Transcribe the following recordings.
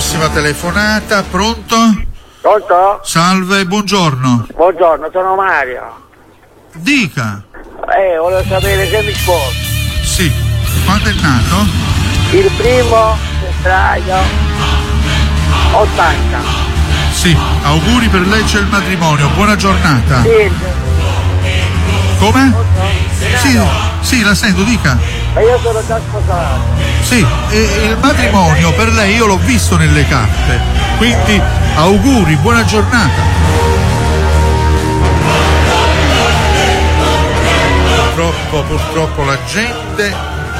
prossima telefonata. Pronto? Pronto? Salve, buongiorno. Buongiorno, sono Mario. Dica. Volevo sapere se mi sposo. Sì. Quando è nato? Il 1° febbraio 80. Sì, auguri per lei, c'è il matrimonio. Buona giornata. Sì. Come? Sì, la sento, dica. E io sono già sposato. Sì, e il matrimonio per lei io l'ho visto nelle carte. Quindi auguri, buona giornata. Purtroppo la gente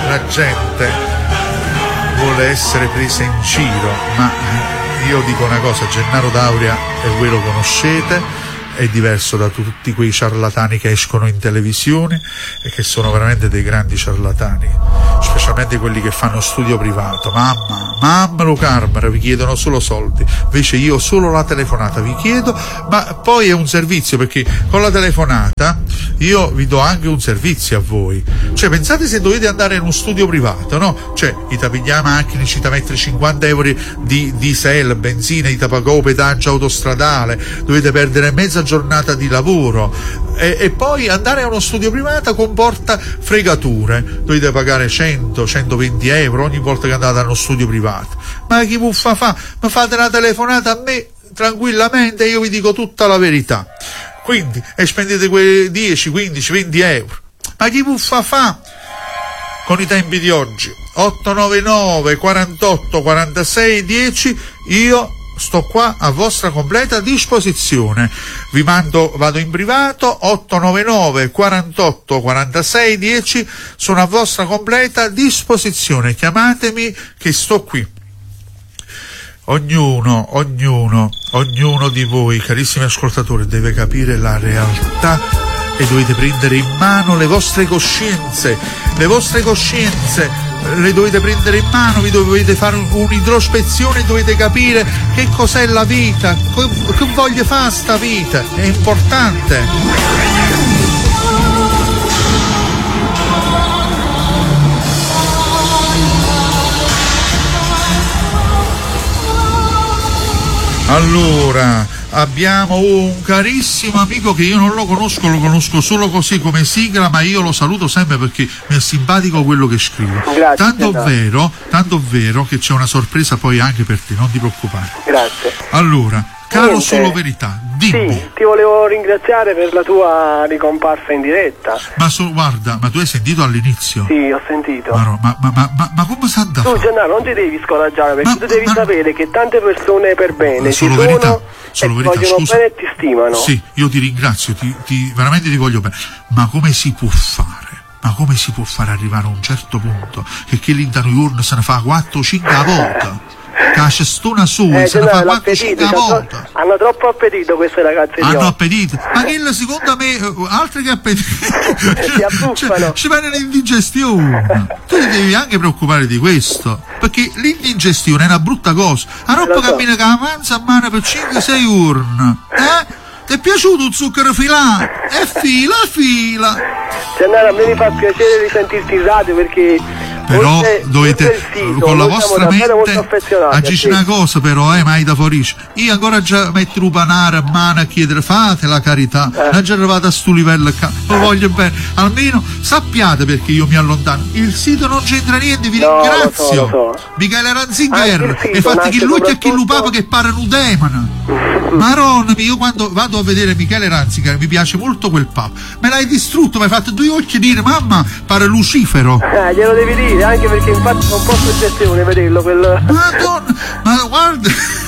vuole essere presa in giro, ma io dico una cosa, Gennaro D'Auria, e voi lo conoscete, è diverso da tutti quei ciarlatani che escono in televisione e che sono veramente dei grandi ciarlatani, specialmente quelli che fanno studio privato. Mamma lo Carmara, vi chiedono solo soldi, invece io solo la telefonata vi chiedo, ma poi è un servizio, perché con la telefonata io vi do anche un servizio a voi. Cioè, pensate se dovete andare in uno studio privato, no? Cioè, ti piglia macchine, ci da mettere 50 euro di diesel, benzina, ti pagò pedaggio autostradale, dovete perdere mezza giornata di lavoro e poi andare a uno studio privato comporta fregature, dovete pagare 100-120 euro ogni volta che andate a uno studio privato. Ma chi muffa fa? Ma fate una telefonata a me tranquillamente, io vi dico tutta la verità. Quindi, e spendete quei 10, 15, 20 euro. Ma chi muffa fa? Con i tempi di oggi, 899 48 46 10, io sto qua a vostra completa disposizione. Vado in privato, 899 48 46 10, sono a vostra completa disposizione. Chiamatemi che sto qui. Ognuno di voi, carissimi ascoltatori, deve capire la realtà e dovete prendere in mano le vostre coscienze, le dovete prendere in mano, vi dovete fare un'introspezione, dovete capire che cos'è la vita, che voglia fa sta vita, è importante. Allora, abbiamo un carissimo amico che io non lo conosco solo così come sigla, ma io lo saluto sempre perché mi è simpatico quello che scrive. Grazie. Tanto vero che c'è una sorpresa poi anche per te, non ti preoccupare. Grazie. Allora, caro Solo Verità, dimmi. Sì, ti volevo ringraziare per la tua ricomparsa in diretta. Guarda, ma tu hai sentito all'inizio? Sì, ho sentito. Ma come sa da fare? Tu, Gennaro, non ti devi scoraggiare, perché tu devi sapere che tante persone per bene Solo ti Verità, sono Verità, vogliono scusa. bene e ti stimano. Sì, io ti ringrazio, veramente ti voglio bene. Ma come si può fare? Ma come si può fare arrivare a un certo punto che l'Interno se ne fa 4-5 volte? Cacestona sua se ne fa 4-5 volte. Hanno troppo appetito queste ragazze. Hanno appetito, ma che secondo me altri che appetito si abbuffano, ci fanno l'indigestione. Tu ti devi anche preoccupare di questo, perché l'indigestione è una brutta cosa. A roba cammina che avanza a mano per 5-6 urne, ti è piaciuto il zucchero filato? E fila. Gennaro, a me mi fa piacere di sentirti in radio, perché però dovete con la vostra mente agire una cosa, però mai da fuori. Io ancora già mettere un panare a mano a chiedere fate la carità, non già arrivate a sto livello lo voglio bene, almeno sappiate, perché io mi allontano, il sito non c'entra niente, vi ringrazio. Lo so. Michele Ranzinger, e fatti chi lui e chi lupava che pare un demone. Maronna, io quando vado a vedere Michele Ranziger mi piace molto quel pub, me l'hai distrutto, mi hai fatto 2 occhi dire mamma pare Lucifero. Glielo devi dire, anche perché infatti fa un po' suggestione vederlo quel. Madonna, ma guarda.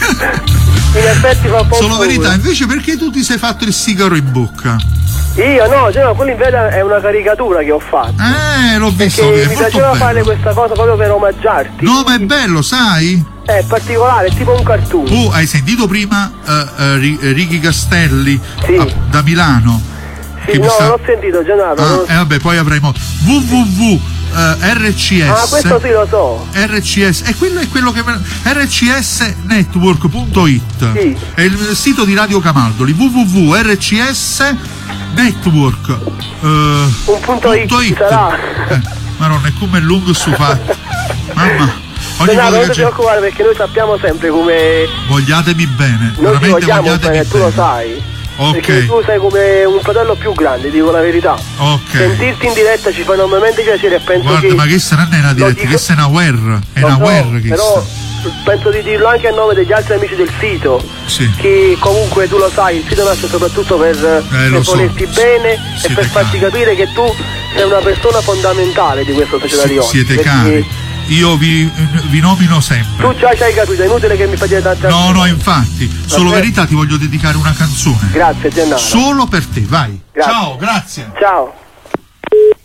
In effetti fa un po'. Solo Verità, invece perché tu ti sei fatto il sigaro in bocca? Io no, quello in verità è una caricatura che ho fatto. L'ho visto. Perché mi piaceva fare questa cosa proprio per omaggiarti. No, ma è bello, sai? È particolare, è tipo un cartoon. Tu hai sentito prima Ricky Castelli da Milano? Sì, no, non l'ho sentito, Gennaro. Vabbè, poi avrai modo. RCS. Questo sì lo so. RCS, e quello è quello che rcsnetwork.it. Sì. È il sito di Radio Camaldoli, www.rcsnetwork. .it sarà. Ma non è come lungo su fatto. Mamma. Gennaro, non ti preoccupare perché noi sappiamo sempre come... Vogliatemi bene. Noi ti vogliamo vogliatemi bene, tu lo sai. Ok. Perché tu sei come un fratello più grande, dico la verità. Ok. Sentirti in diretta ci fa enormemente piacere e penso Guarda, che... ma questa non è una diretta, questa è una guerra. È una guerra che però penso di dirlo anche a nome degli altri amici del sito. Sì. Che comunque tu lo sai, il sito nasce soprattutto per volerti bene e Siete per farti capire che tu sei una persona fondamentale di questa società di oggi. Siete cari. Io vi nomino sempre. Tu già ci hai capito, è inutile che mi fai dire tante No, no, infatti. Solo verità, ti voglio dedicare una canzone. Grazie, Gennaro. Solo per te, vai. Grazie. Ciao, grazie. Ciao.